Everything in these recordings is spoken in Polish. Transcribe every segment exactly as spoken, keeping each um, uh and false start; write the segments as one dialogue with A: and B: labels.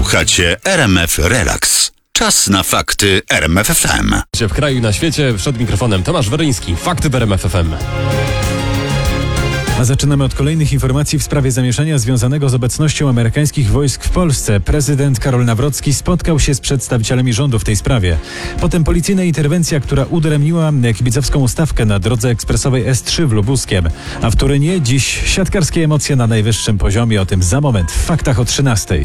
A: Słuchacie R M F Relax. Czas na fakty R M F F M.
B: W kraju i na świecie przed mikrofonem Tomasz Weryński. Fakty w R M F F M.
C: A zaczynamy od kolejnych informacji w sprawie zamieszania związanego z obecnością amerykańskich wojsk w Polsce. Prezydent Karol Nawrocki spotkał się z przedstawicielami rządu w tej sprawie. Potem policyjna interwencja, która udaremniła kibicowską ustawkę na drodze ekspresowej S trzy w Lubuskiem. A w Turynie dziś siatkarskie emocje na najwyższym poziomie. O tym za moment w faktach o trzynastej.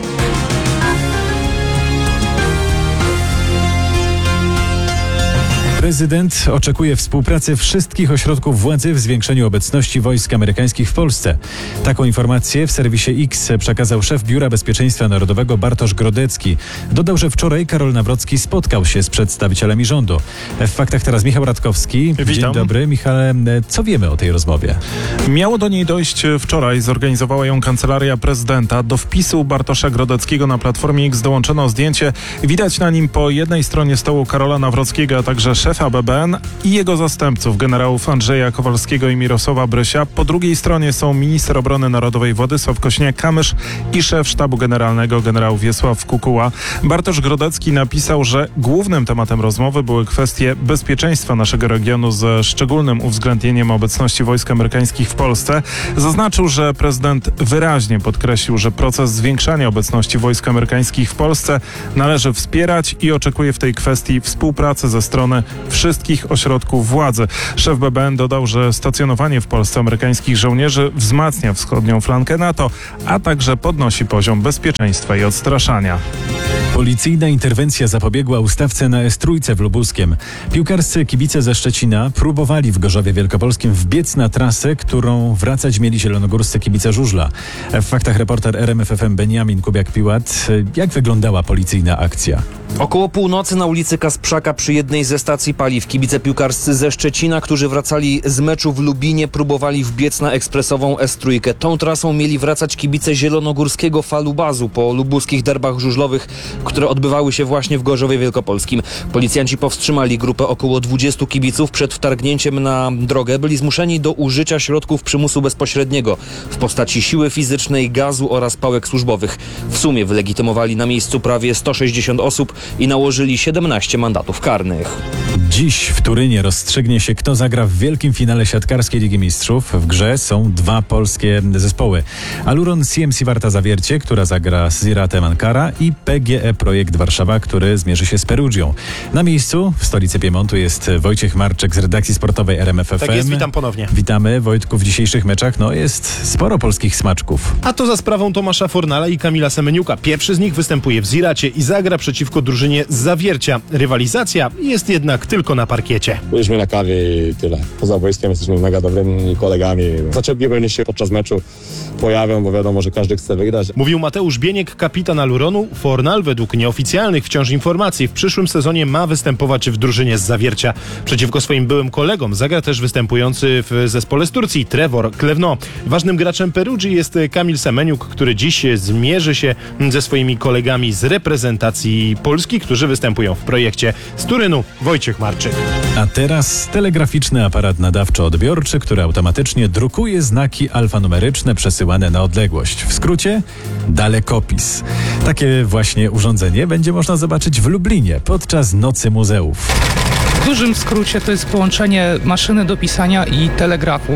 C: Prezydent oczekuje współpracy wszystkich ośrodków władzy w zwiększeniu obecności wojsk amerykańskich w Polsce. Taką informację w serwisie X przekazał szef Biura Bezpieczeństwa Narodowego Bartosz Grodecki. Dodał, że wczoraj Karol Nawrocki spotkał się z przedstawicielami rządu. W faktach teraz Michał Radkowski.
D: Witam.
C: Dzień dobry. Michale, co wiemy o tej rozmowie?
D: Miało do niej dojść wczoraj. Zorganizowała ją Kancelaria Prezydenta. Do wpisu Bartosza Grodeckiego na Platformie X dołączono zdjęcie. Widać na nim po jednej stronie stołu Karola Nawrockiego, a także szefa B B N i jego zastępców, generałów Andrzeja Kowalskiego i Mirosława Brysia. Po drugiej stronie są minister obrony narodowej Władysław Kosiniak-Kamysz i szef sztabu generalnego generał Wiesław Kukuła. Bartosz Grodecki napisał, że głównym tematem rozmowy były kwestie bezpieczeństwa naszego regionu ze szczególnym uwzględnieniem obecności wojsk amerykańskich w Polsce. Zaznaczył, że prezydent wyraźnie podkreślił, że proces zwiększania obecności wojsk amerykańskich w Polsce należy wspierać i oczekuje w tej kwestii współpracy ze strony wszystkich ośrodków władzy. Szef B B N dodał, że stacjonowanie w Polsce amerykańskich żołnierzy wzmacnia wschodnią flankę NATO, a także podnosi poziom bezpieczeństwa i odstraszania.
C: Policyjna interwencja zapobiegła ustawce na S trzy w Lubuskiem. Piłkarscy kibice ze Szczecina próbowali w Gorzowie Wielkopolskim wbiec na trasę, którą wracać mieli zielonogórscy kibice żużla. W faktach reporter R M F F M Beniamin Kubiak-Piłat. Jak wyglądała policyjna akcja?
E: Około północy na ulicy Kasprzaka przy jednej ze stacji paliw kibice piłkarscy ze Szczecina, którzy wracali z meczu w Lubinie, próbowali wbiec na ekspresową S trzy. Tą trasą mieli wracać kibice zielonogórskiego Falubazu po lubuskich derbach żużlowych, które odbywały się właśnie w Gorzowie Wielkopolskim. Policjanci powstrzymali grupę około dwudziestu kibiców przed wtargnięciem na drogę. Byli zmuszeni do użycia środków przymusu bezpośredniego w postaci siły fizycznej, gazu oraz pałek służbowych. W sumie wylegitymowali na miejscu prawie sto sześćdziesiąt osób i nałożyli siedemnaście mandatów karnych.
C: Dziś w Turynie rozstrzygnie się, kto zagra w wielkim finale siatkarskiej Ligi Mistrzów. W grze są dwa polskie zespoły. Aluron C M C Warta Zawiercie, która zagra z Ziratem Ankara, i P G E Projekt Warszawa, który zmierzy się z Perugią. Na miejscu w stolicy Piemontu jest Wojciech Marczek z redakcji sportowej R M F F M.
F: Tak jest, witam ponownie.
C: Witamy. Wojtku, w dzisiejszych meczach no jest sporo polskich smaczków.
F: A to za sprawą Tomasza Fornala i Kamila Semeniuka. Pierwszy z nich występuje w Ziracie i zagra przeciwko drużynie z Zawiercia. Rywalizacja jest jednak tylko na parkiecie.
G: Byliśmy na kawie i tyle. Poza boiskiem jesteśmy mega dobrymi kolegami. Zaczepnie się podczas meczu pojawią, bo wiadomo, że każdy chce wygrać.
F: Mówił Mateusz Bieniek, kapitan Aluronu. Fornal według nieoficjalnych wciąż informacji w przyszłym sezonie ma występować w drużynie z Zawiercia. Przeciwko swoim byłym kolegom zagra też występujący w zespole z Turcji Trevor Klevno. Ważnym graczem Perugii jest Kamil Semeniuk, który dziś zmierzy się ze swoimi kolegami z reprezentacji Polski, którzy występują w projekcie z Turynu. Wojciech Marczyk.
C: A teraz telegraficzny aparat nadawczo-odbiorczy, który automatycznie drukuje znaki alfanumeryczne przesyłane na odległość. W skrócie dalekopis. Takie właśnie urządzenie będzie można zobaczyć w Lublinie podczas Nocy Muzeów.
H: W dużym skrócie to jest połączenie maszyny do pisania i telegrafu.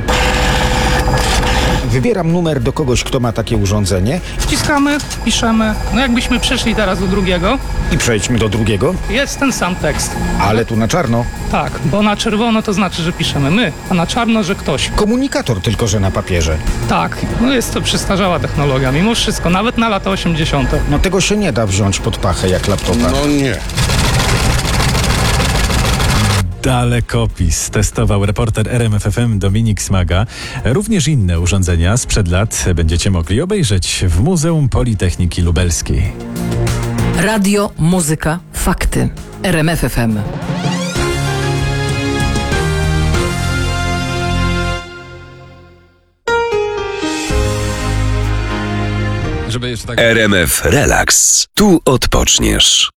I: Wybieram numer do kogoś, kto ma takie urządzenie.
H: Wciskamy, piszemy. No jakbyśmy przeszli teraz do drugiego.
I: I przejdźmy do drugiego.
H: Jest ten sam tekst.
I: Ale tu na czarno.
H: Tak, bo na czerwono to znaczy, że piszemy my, a na czarno, że ktoś.
I: Komunikator, tylko że na papierze.
H: Tak, no jest to przestarzała technologia, mimo wszystko, nawet na lata osiemdziesiąte.
I: No tego się nie da wziąć pod pachę jak laptopa.
A: No nie.
C: Dalekopis testował reporter R M F F M Dominik Smaga. Również inne urządzenia sprzed lat będziecie mogli obejrzeć w Muzeum Politechniki Lubelskiej.
J: Radio, muzyka, fakty. R M F F M.
B: Żeby jeszcze tak...
A: R M F Relax. Tu odpoczniesz.